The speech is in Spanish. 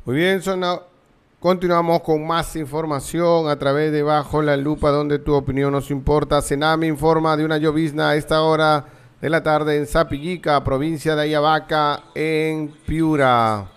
Muy bien, continuamos con más información a través de Bajo la Lupa, donde tu opinión nos importa. Sename informa de una llovizna a esta hora de la tarde en Sapillica, provincia de Ayabaca, en Piura.